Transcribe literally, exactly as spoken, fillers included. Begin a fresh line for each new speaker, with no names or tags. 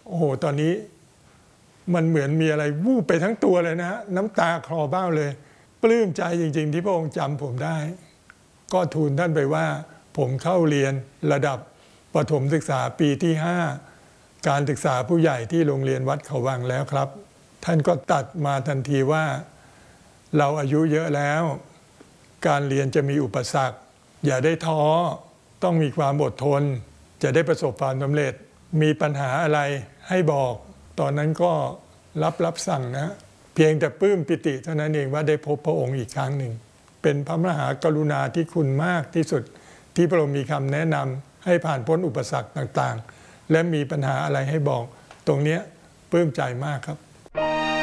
โอ้โหตอนนี้มันเหมือนมีอะไรวูบไปทั้งตัวเลยนะน้ำตาคลอเบ้าเลยปลื้มใจจริงๆที่พระองค์จำผมได้ก็ทูลท่านไปว่าผมเข้าเรียนระดับประถมศึกษาปีที่ห้าการศึกษาผู้ใหญ่ที่โรงเรียนวัดเขาวังแล้วครับท่านก็ตัดมาทันทีว่าเราอายุเยอะแล้วการเรียนจะมีอุปสรรคอย่าได้ท้อต้องมีความอดทนจะได้ประสบความสำเร็จมีปัญหาอะไรให้บอกตอนนั้นก็รับรับสั่งนะเพียงแต่ปลื้มปิติเท่านั้นเองว่าได้พบพระองค์อีกครั้งหนึ่งเป็นพระมหากรุณาธิคุณมากที่สุดที่พระองค์มีคำแนะนำให้ผ่านพ้นอุปสรรคต่างๆและมีปัญหาอะไรให้บอกตรงนี้ปลื้มใจมากครับ